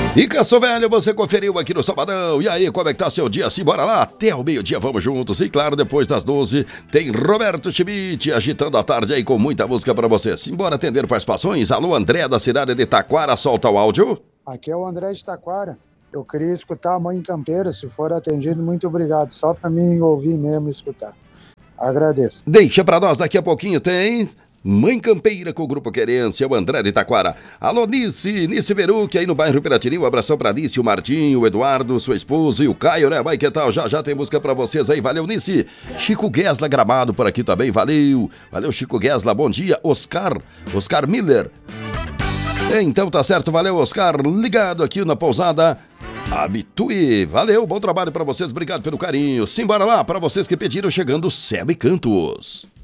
E Castro Velho, você conferiu aqui no Sabadão. E aí, como é que tá seu dia? Simbora lá, até o meio-dia, vamos juntos. E claro, depois das 12, tem Roberto Schmidt agitando a tarde aí com muita música pra você. Simbora atender participações. Alô, André, da cidade de Taquara, solta o áudio. Aqui é o André de Taquara. Eu queria escutar a Mãe Campeira. Se for atendido, muito obrigado. Só pra mim ouvir mesmo e escutar. Agradeço. Deixa pra nós, daqui a pouquinho tem Mãe Campeira com o Grupo Querência, o André de Taquara. Alô, Nice Veruque, aí no bairro Piratini. Um abração pra Nice, o Martinho, o Eduardo, sua esposa e o Caio, né? Vai, que tal? Já tem música pra vocês aí, valeu, Nice. Chico Guesla Gramado por aqui também, valeu. Valeu, Chico Guesla, bom dia. Oscar Miller. Então tá certo, valeu, Oscar, ligado aqui na pousada Habitue. Valeu, bom trabalho pra vocês, obrigado pelo carinho. Simbora lá, pra vocês que pediram, chegando Céu e Cantos.